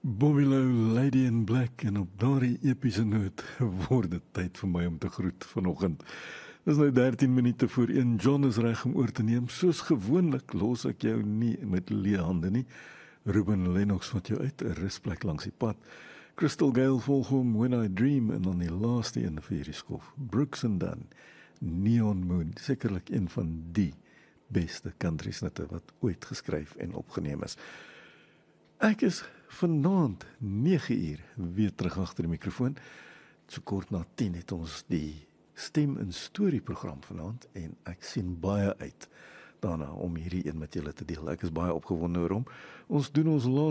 Bobby Lowe, Lady in Black, en op daardie epiese noot word dit tyd vir my om te groet vanoggend. Dis nou 13 minute voor 1, John is reg om oor te neem. Soos gewoonlik los ek jou nie met leë hande nie. Ruben Lennox vat jou uit 'n rusplek langs die pad. Crystal Gale volg hom, When I Dream, en dan die laaste een vir hierdie skof, Brooks and Dunn, Neon Moon, sekerlik een van die beste country snitte wat ooit geskryf en opgeneem is. Ek is vanaand 9 uur weer terug agter die mikrofoon. So kort na 10 het ons die Stem en Storie program vanaand en ek sien baie uit daarna om hierdie een met julle te deel. Ek is baie opgewonde oor hom. Ons doen ons